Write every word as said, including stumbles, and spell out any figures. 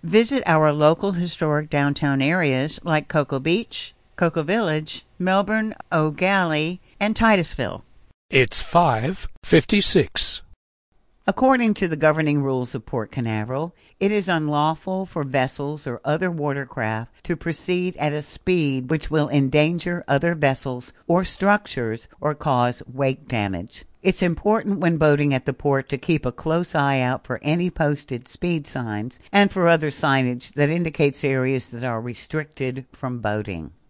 Visit our local historic downtown areas like Cocoa Beach, Cocoa Village, Melbourne, O'Galley, and Titusville. It's five fifty-six. According to the governing rules of Port Canaveral, it is unlawful for vessels or other watercraft to proceed at a speed which will endanger other vessels or structures or cause wake damage. It's important when boating at the port to keep a close eye out for any posted speed signs and for other signage that indicates areas that are restricted from boating.